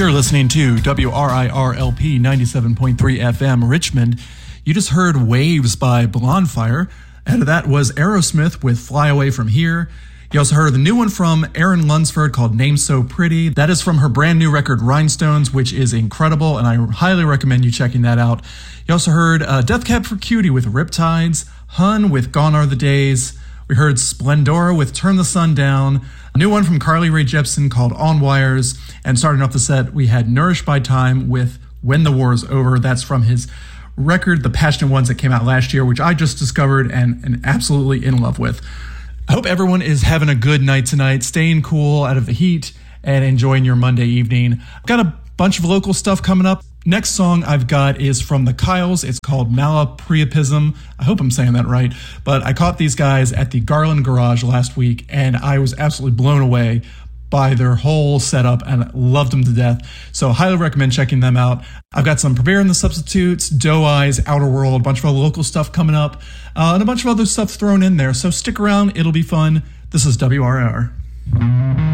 You're listening to WRIR-LP 97.3 FM Richmond. You just heard Waves by Blondfire. Ahead of that was Aerosmith with Fly Away From Here. You also heard the new one from Erin Lunsford called Name So Pretty. That is from her brand new record Rhinestones, which is incredible, and I highly recommend you checking that out. You also heard Death Cab for Cutie with Riptides, Hun with Gone Are the Days. We heard Splendora with Turn the Sun Down, a new one from Carly Rae Jepsen called On Wires, and starting off the set, we had Nourished by Time with When the War is Over. That's from his record, The Passionate Ones, that came out last year, which I just discovered and absolutely in love with. I hope everyone is having a good night tonight, staying cool out of the heat and enjoying your Monday evening. I've got a bunch of local stuff coming up. Next song I've got is from the Kyles. It's called Malapriapism. I hope I'm saying that right. But I caught these guys at the Garland Garage last week, and I was absolutely blown away by their whole setup and loved them to death. So highly recommend checking them out. I've got some Prepare and the Substitutes, Doe Eyes, Outer World, a bunch of other local stuff coming up, and a bunch of other stuff thrown in there. So stick around. It'll be fun. This is WRR.